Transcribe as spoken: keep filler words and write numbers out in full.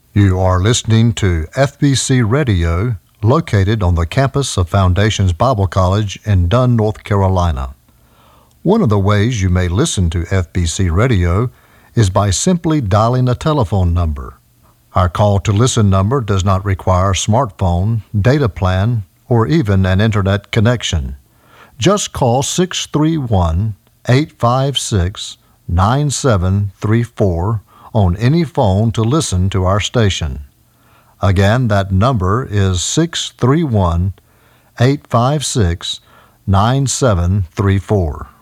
You are listening to F B C Radio, located on the campus of Foundations Bible College in Dunn, North Carolina. One of the ways you may listen to F B C Radio is by simply dialing a telephone number. Our call-to-listen number does not require a smartphone, data plan, or even an internet connection. Just call six three one, eight five six, nine seven three four on any phone to listen to our station. Again, that number is six three one, eight five six, nine seven three four.